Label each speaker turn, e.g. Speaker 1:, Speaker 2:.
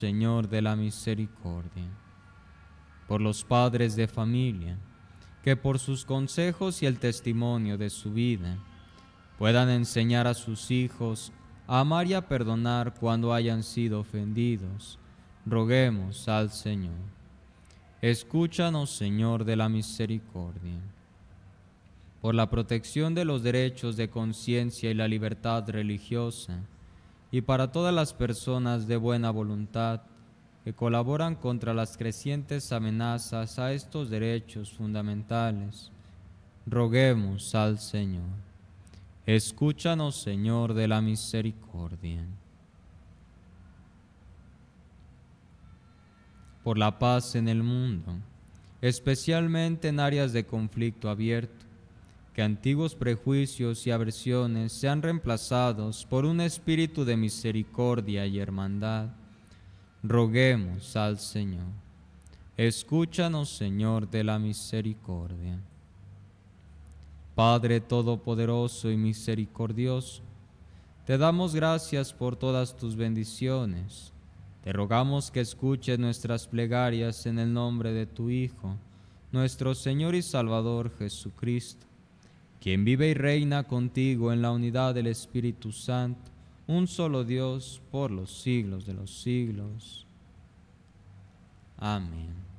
Speaker 1: Señor de la misericordia, por los padres de familia, que por sus consejos y el testimonio de su vida puedan enseñar a sus hijos a amar y a perdonar cuando hayan sido ofendidos. Roguemos al Señor. Escúchanos, Señor de la misericordia. Por la protección de los derechos de conciencia y la libertad religiosa, y para todas las personas de buena voluntad que colaboran contra las crecientes amenazas a estos derechos fundamentales, roguemos al Señor. Escúchanos, Señor de la misericordia. Por la paz en el mundo, especialmente en áreas de conflicto abierto, que antiguos prejuicios y aversiones sean reemplazados por un espíritu de misericordia y hermandad, roguemos al Señor. Escúchanos, Señor de la misericordia. Padre todopoderoso y misericordioso, te damos gracias por todas tus bendiciones. Te rogamos que escuches nuestras plegarias en el nombre de tu Hijo, nuestro Señor y Salvador Jesucristo, quien vive y reina contigo en la unidad del Espíritu Santo, un solo Dios, por los siglos de los siglos. Amén.